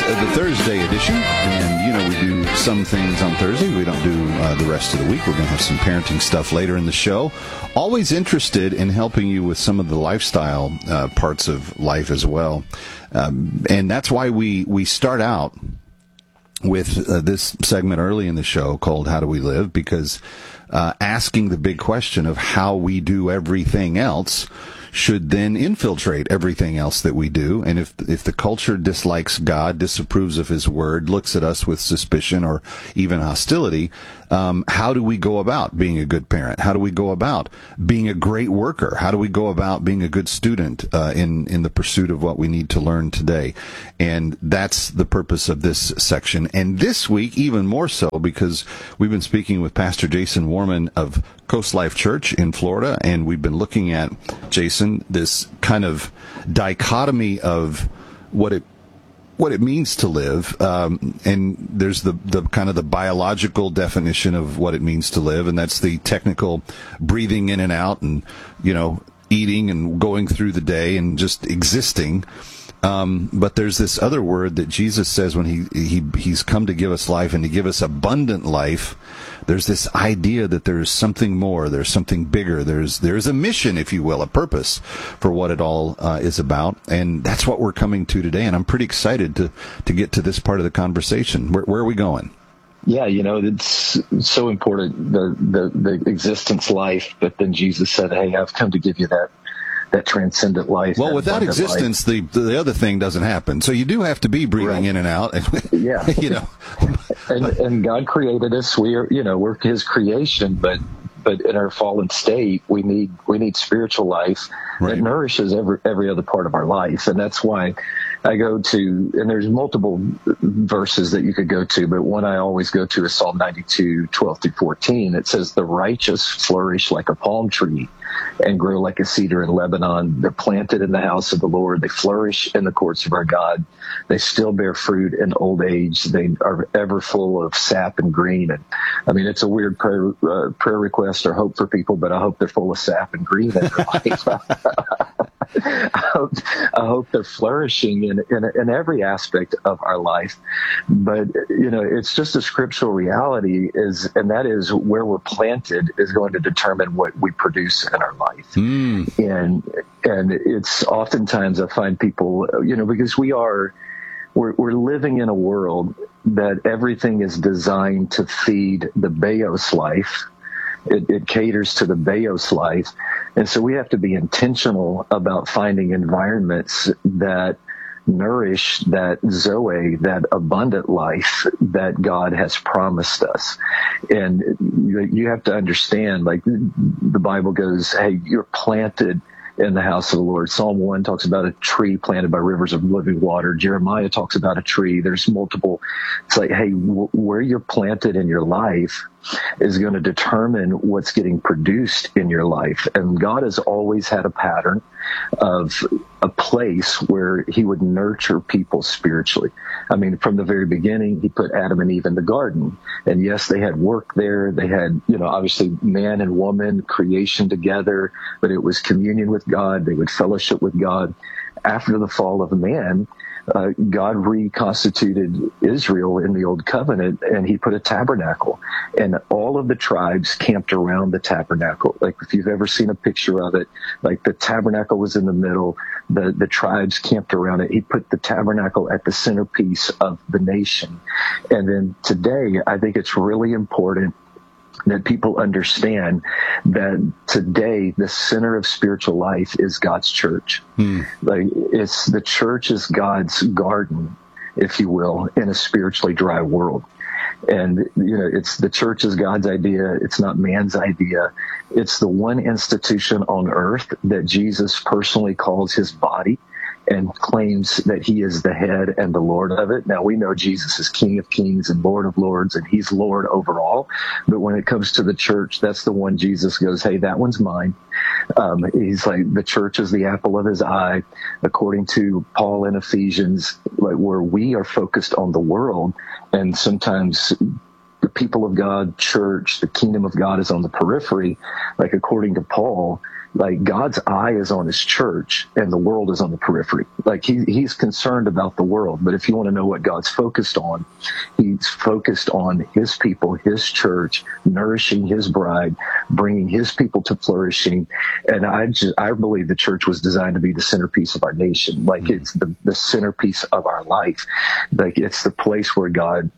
the Thursday edition, and we do some things on Thursday. We don't do the rest of the week. We're going to have some parenting stuff later in the show. Always interested in helping you with some of the lifestyle parts of life as well, and that's why we start out with this segment early in the show called "How Do We Live?" because asking the big question of how we do everything else should then infiltrate everything else that we do. And if the culture dislikes God, disapproves of his word, looks at us with suspicion or even hostility, how do we go about being a good parent? How do we go about being a great worker? How do we go about being a good student in the pursuit of what we need to learn today? And that's the purpose of this section. And this week, even more so, because we've been speaking with Pastor Jason Warman of Coast Life Church in Florida, and we've been looking at, Jason, this kind of dichotomy of what it means to live, and there's the kind of the biological definition of what it means to live, and that's the technical breathing in and out, and eating and going through the day and just existing. But there's this other word that Jesus says when he's come to give us life and to give us abundant life. There's this idea that there's something more, there's something bigger, there's a mission, if you will, a purpose for what it all is about, and that's what we're coming to today. And I'm pretty excited to get to this part of the conversation. Where are we going? Yeah, it's so important, the existence life, but then Jesus said, "Hey, I've come to give you that transcendent life." Well, without existence, the other thing doesn't happen. So you do have to be breathing in and out. Yeah. And God created us. We're His creation, but in our fallen state, we need spiritual life that nourishes every other part of our life. And that's why I go to, and there's multiple verses that you could go to, but one I always go to is Psalm 92, 12 through 14. It says, "The righteous flourish like a palm tree and grow like a cedar in Lebanon. They're planted in the house of the Lord. They flourish in the courts of our God. They still bear fruit in old age. They are ever full of sap and green." And I mean, it's a weird prayer request or hope for people, but I hope they're full of sap and green in their life. I hope they're flourishing in every aspect of our life. But, it's just a scriptural reality and that is where we're planted is going to determine what we produce in our life. And it's oftentimes I find people, because we're living in a world that everything is designed to feed the Beos life. It caters to the Beos life. And so we have to be intentional about finding environments that nourish that Zoe, that abundant life that God has promised us. And you have to understand, like the Bible goes, hey, you're planted in the house of the Lord. Psalm 1 talks about a tree planted by rivers of living water. Jeremiah talks about a tree. There's multiple. It's like, hey, where you're planted in your life is going to determine what's getting produced in your life. And God has always had a pattern of a place where he would nurture people spiritually. I mean, from the very beginning, he put Adam and Eve in the garden. And yes, they had work there. They had, obviously man and woman, creation together, but it was communion with God. They would fellowship with God. After the fall of man, God reconstituted Israel in the Old Covenant, and he put a tabernacle. And all of the tribes camped around the tabernacle. Like, if you've ever seen a picture of it, like the tabernacle was in the middle, the tribes camped around it. He put the tabernacle at the centerpiece of the nation. And then today, I think it's really important that people understand that today the center of spiritual life is God's church. Like, the church is God's garden, if you will, in a spiritually dry world. And, it's the church is God's idea. It's not man's idea. It's the one institution on earth that Jesus personally calls his body and claims that he is the head and the Lord of it. Now, we know Jesus is King of Kings and Lord of Lords, and he's Lord over all. But when it comes to the church, that's the one Jesus goes, hey, that one's mine. He's like, the church is the apple of his eye, according to Paul in Ephesians, like, where we are focused on the world and sometimes the people of God, church, the kingdom of God is on the periphery, like according to Paul, like God's eye is on his church and the world is on the periphery. Like he's concerned about the world. But if you want to know what God's focused on, he's focused on his people, his church, nourishing his bride, bringing his people to flourishing. And I believe the church was designed to be the centerpiece of our nation. Like it's the centerpiece of our life. Like it's the place where God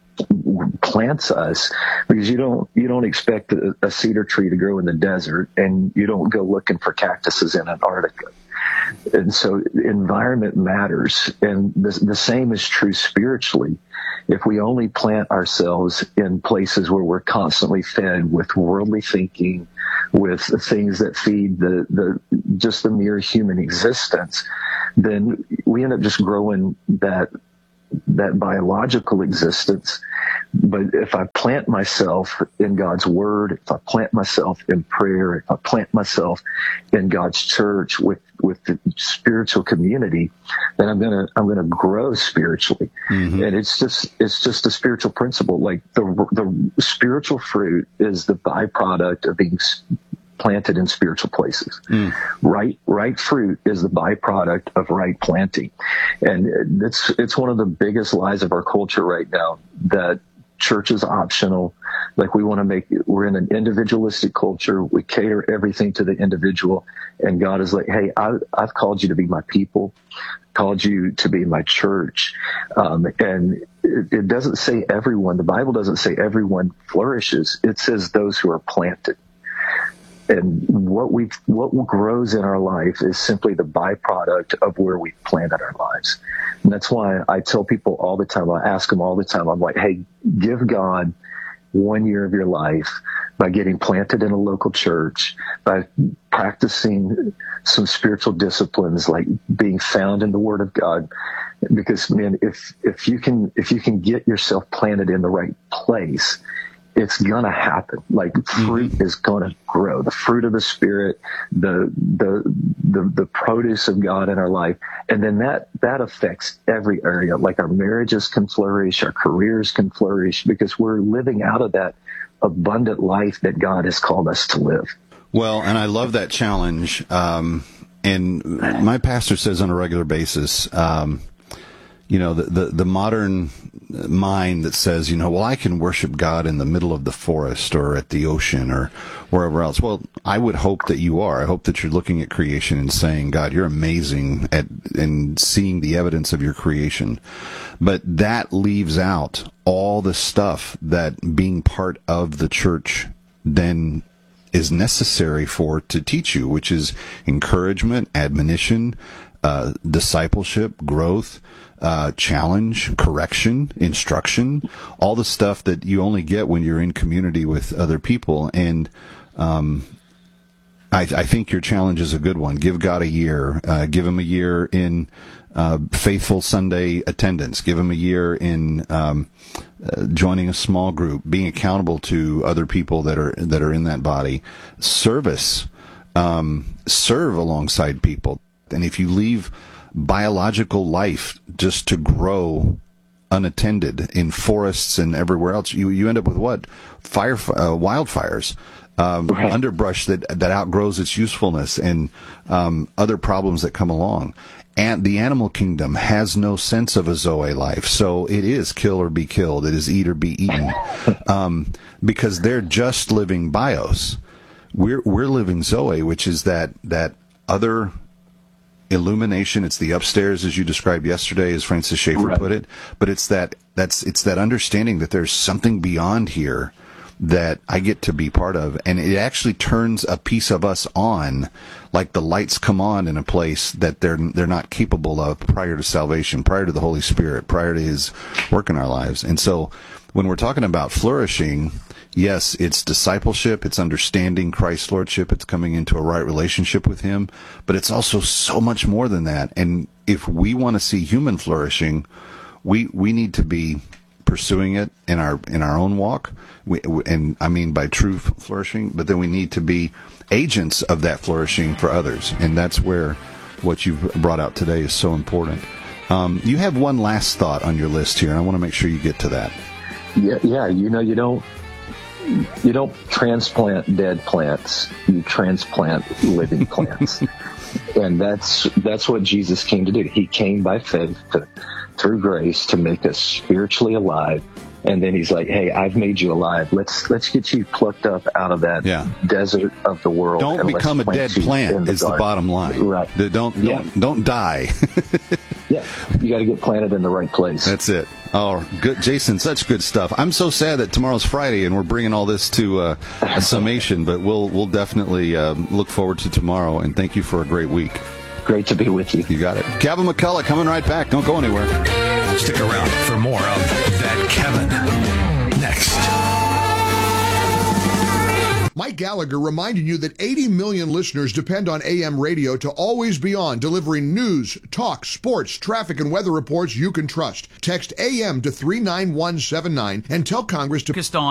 plants us, because you don't expect a cedar tree to grow in the desert, and you don't go looking for cactuses in Antarctica. And so environment matters, and the same is true spiritually. If we only plant ourselves in places where we're constantly fed with worldly thinking, with things that feed just the mere human existence, then we end up just growing that biological existence. But if I plant myself in God's word, if I plant myself in prayer, if I plant myself in God's church with the spiritual community, then I'm gonna grow spiritually. Mm-hmm. And it's just a spiritual principle. Like the spiritual fruit is the byproduct of being planted in spiritual places. Right fruit is the byproduct of right planting. And it's one of the biggest lies of our culture right now, that church is optional. Like we're in an individualistic culture. We cater everything to the individual. And God is like, hey, I've called you to be my people, called you to be my church. And it doesn't say everyone. The Bible doesn't say everyone flourishes. It says those who are planted. And what grows in our life is simply the byproduct of where we planted our lives. And that's why I tell people all the time, I ask them all the time, I'm like, hey, give God 1 year of your life by getting planted in a local church, by practicing some spiritual disciplines like being found in the Word of God. Because, man, if you can get yourself planted in the right place, it's gonna happen. Like fruit is gonna grow. The fruit of the Spirit, the produce of God in our life, and then that affects every area. Like our marriages can flourish, our careers can flourish, because we're living out of that abundant life that God has called us to live. Well, and I love that challenge. And my pastor says on a regular basis, the modern mind that says, well, I can worship God in the middle of the forest or at the ocean or wherever else. Well, I would hope that you are. I hope that you're looking at creation and saying, God, you're amazing and seeing the evidence of your creation. But that leaves out all the stuff that being part of the church then is necessary to teach you, which is encouragement, admonition, discipleship, growth, challenge, correction, instruction, all the stuff that you only get when you're in community with other people. And I think your challenge is a good one. Give God a year. Give him a year in faithful Sunday attendance. Give him a year in joining a small group, being accountable to other people that are in that body. Service. Serve alongside people. And if you leave biological life just to grow unattended in forests and everywhere else, you end up with what? Wildfires, right. Underbrush that outgrows its usefulness, and other problems that come along. And the animal kingdom has no sense of a Zoe life, so it is kill or be killed. It is eat or be eaten, because they're just living bios. We're living Zoe, which is that other illumination. It's the upstairs, as you described yesterday, as Francis Schaeffer put it. But it's that understanding that there's something beyond here that I get to be part of, and it actually turns a piece of us on, like the lights come on in a place that they're not capable of prior to salvation, prior to the Holy Spirit, prior to His work in our lives. And so, when we're talking about flourishing, yes, it's discipleship, it's understanding Christ's lordship, it's coming into a right relationship with Him, but it's also so much more than that. And if we want to see human flourishing, we need to be pursuing it in our own walk, and I mean by true flourishing, but then we need to be agents of that flourishing for others, and that's where what you've brought out today is so important. You have one last thought on your list here, and I want to make sure you get to that. Yeah. You don't transplant dead plants. You transplant living plants. And that's what Jesus came to do. He came by faith through grace to make us spiritually alive. And then he's like, hey, I've made you alive. Let's get you plucked up out of that desert of the world. Don't become a dead plant is the bottom line. Right. Don't die. Yeah. You got to get planted in the right place. That's it. Oh, good, Jason, such good stuff. I'm so sad that tomorrow's Friday and we're bringing all this to a summation, but we'll definitely look forward to tomorrow, and thank you for a great week. Great to be with you. You got it. Kevin McCullough coming right back. Don't go anywhere. Stick around for more of That Kevin next. Mike Gallagher reminding you that 80 million listeners depend on AM radio to always be on, delivering news, talk, sports, traffic, and weather reports you can trust. Text AM to 39179 and tell Congress to...